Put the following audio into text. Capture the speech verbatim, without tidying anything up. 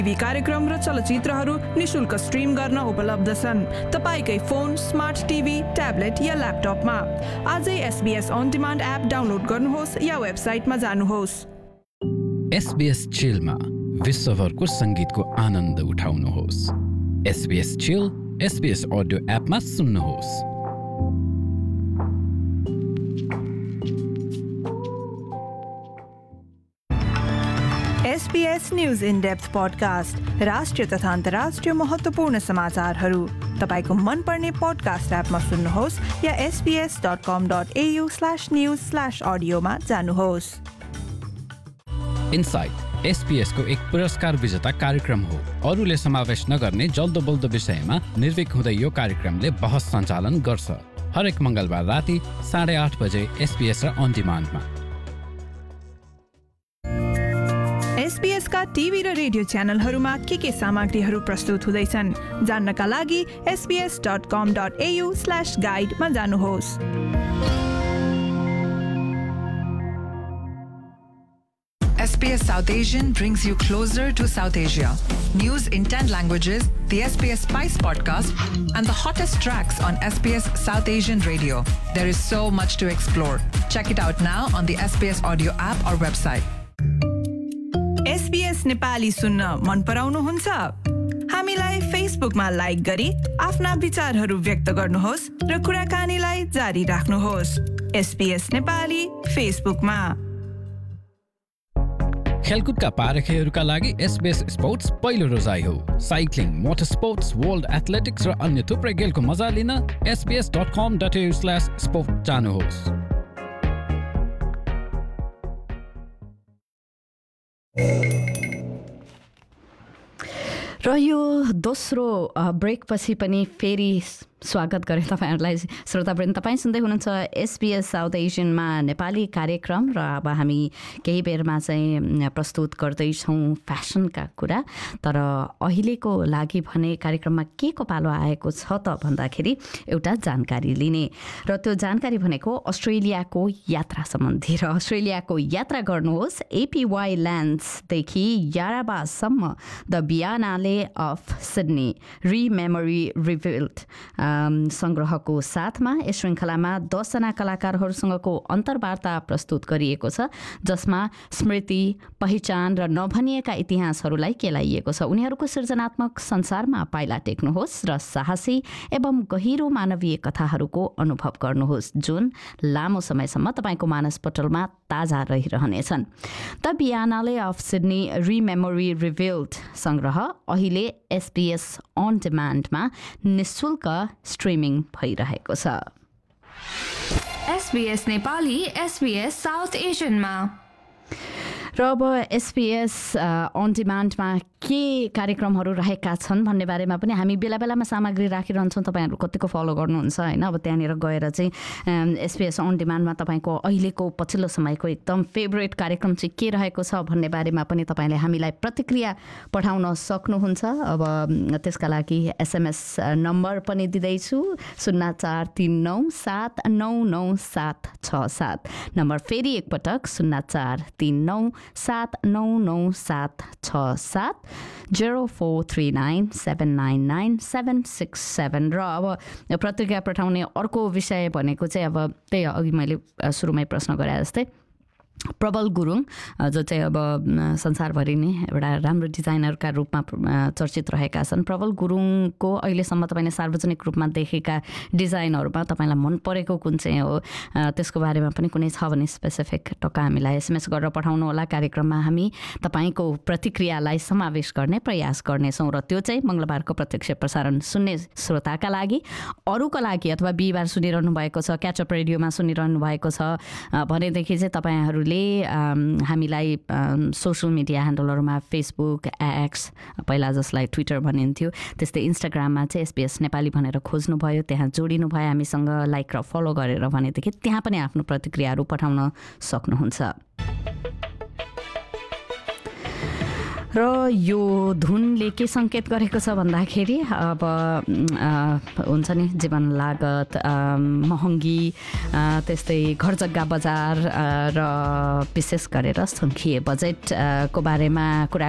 TV कार्यक्रम र चलचित्रहरू निशुल्क स्ट्रिम गर्न उपलब्ध छन् तपाईकै फोन, स्मार्ट टिभी, ट्याब्लेट या ल्यापटपमा। आजै SBS on demand app download गर्नुहोस् या वेबसाइटमा जानुहोस्। एसबीएस चिलमा विश्वभरको संगीतको आनन्द उठाउनुहोस्। एसबीएस चिल एसबीएस अडियो एपमा सुन्नुहोस्। SBS news in depth podcast राष्ट्रिय तथा अन्तर्राष्ट्रिय महत्त्वपूर्ण समाचारहरू तपाईको मनपर्ने पडकास्ट एपमा सुन्नुहोस् या एसबीएस डट कम dot AU slash news slash अडियोमा जानुहोस्। इनसाइट एसबीएस को एक पुरस्कार विजेता कार्यक्रम हो। अरूले समावेश नगर्ने जल्दो बल्दो विषयमा निर्भीक हुँदै यो कार्यक्रमले बहस सञ्चालन गर्छ। हरेक मंगलबार राति साढे आठ बजे एसबीएस र अन डिमान्डमा। एसबीएस का टिभी र रेडियो च्यानलहरूमा के के सामग्रीहरू प्रस्तुत हुँदैछन् जान्नका लागि एसबीएस डट कम डट एयु स्ल्याश गाइडमा जानुहोस्। S B S South Asian brings you closer to South Asia. News in ten languages, the S B S Spice podcast, and the hottest tracks on S B S South Asian Radio. There is so much to explore. Check it out now on the S B S audio app or website. SBS Nepali सुन्न मन पराउनुहुन्छ? हामीलाई फेसबुकमा like गरी आफ्ना विचारहरू व्यक्त गर्नुहोस् र कुराकानीलाई जारी राख्नुहोस्। एसबीएस नेपाली फेसबुकमा। खेलकुदका पारखीहरूका लागि एसबीएस स्पोर्ट्स पहिलो रोजाइ हो। Cycling, motor sports, world athletics र अन्य थुप्रै खेलको मजा लिन एसबीएस डट कम डट एयु स्ल्याश स्पोर्ट जानुहोस्। र यो दोस्रो ब्रेकपछि पनि फेरि स्वागत गरे तपाईहरुलाई। श्रोतावृन्द, तपाईं सुन्दै हुनुहुन्छ एसबीएस साउथ एसियनमा नेपाली कार्यक्रम र अब हामी केही बेरमा चाहिँ प्रस्तुत गर्दैछौँ फ्यासनका कुरा। तर अहिलेको लागि भने कार्यक्रममा के को पालो आएको छ त भन्दाखेरि एउटा जानकारी लिने, र त्यो जानकारी भनेको अस्ट्रेलियाको यात्रा सम्बन्धी। र अस्ट्रेलियाको यात्रा गर्नुहोस् APY ल्यान्ड्सदेखि याराबासम्म the बियानाले of Sydney रिमेमोरी revealed संग्रहको साथमा यस श्रृङ्खलामा दसजना कलाकारहरूसँगको अन्तर्वार्ता प्रस्तुत गरिएको छ, जसमा स्मृति, पहिचान र नभनिएका इतिहासहरूलाई केलाइएको छ। उनीहरूको सृजनात्मक संसारमा पाइला टेक्नुहोस् र साहसी एवं गहिरो मानवीय कथाहरूको अनुभव गर्नुहोस्, जुन लामो समयसम्म तपाईँको मानसपटलमा ताजा रहिरहनेछन्। द बियानाले अफ सिडनी रिमेमोरी रिभिल्ड संग्रह अहिले एसबीएस अन डिमान्डमा निःशुल्क स्ट्रिमिङ भइरहेको छ। SBS Nepali SBS south एसियनमा। र अब एसबीएस अन डिमान्डमा के कार्यक्रमहरू रहेका छन् भन्ने बारेमा पनि हामी बेला बेलामा सामग्री राखिरहन्छौँ। तपाईँहरू कतिको फलो गर्नुहुन्छ होइन? अब त्यहाँनिर गएर चाहिँ एसबीएस अन डिमान्डमा तपाईँको अहिलेको पछिल्लो समयको एकदम फेभरेट कार्यक्रम चाहिँ के रहेको छ भन्ने बारेमा पनि तपाईँले हामीलाई प्रतिक्रिया पठाउन सक्नुहुन्छ। अब त्यसका लागि एसएमएस नम्बर पनि दिँदैछु, शून्य चार तिन नौ सात नौ नौ सात छ सात। नम्बर फेरि एकपटक शून्य चार तिन नौ सात नौ नौ सात छ सात, zero four three nine seven nine nine seven six seven. र अब प्रतिक्रिया पठाउने अर्को विषय भनेको चाहिँ अब त्यही अघि मैले सुरुमै प्रश्न गरे जस्तै प्रबल गुरुङ, जो चाहिँ अब संसारभरि नै एउटा राम्रो डिजाइनरका रूपमा चर्चित रहेका छन्। प्रबल गुरुङको अहिलेसम्म तपाईँले सार्वजनिक रूपमा देखेका डिजाइनहरूमा तपाईँलाई मन परेको कुन चाहिँ हो, त्यसको बारेमा पनि कुनै छ भने स्पेसिफिक टक्का हामीलाई एसएमएस गरेर पठाउनु होला। कार्यक्रममा हामी तपाईँको प्रतिक्रियालाई समावेश गर्ने प्रयास गर्नेछौँ र त्यो चाहिँ मङ्गलबारको प्रत्यक्ष प्रसारण सुन्ने श्रोताका लागि, अरूको लागि अथवा बिहिबार सुनिरहनु भएको छ, क्याचअप रेडियोमा सुनिरहनु भएको छ भनेदेखि चाहिँ तपाईँहरूले हामीलाई सोसल मिडिया ह्यान्डलहरूमा फेसबुक, एक्स, पहिला जसलाई ट्विटर भनिन्थ्यो, त्यस्तै इन्स्टाग्राममा चाहिँ एसबीएस नेपाली भनेर खोज्नुभयो, त्यहाँ जोडिनु भयो हामीसँग लाइक र फलो गरेर भनेदेखि त्यहाँ पनि आफ्नो प्रतिक्रियाहरू पठाउन सक्नुहुन्छ। र यो धुनले के सङ्केत गरेको छ भन्दाखेरि अब हुन्छ नि जीवन लागत, महँगी, त्यस्तै घर जग्गा बजार र विशेष गरेर सङ्घीय बजेटको बारेमा कुरा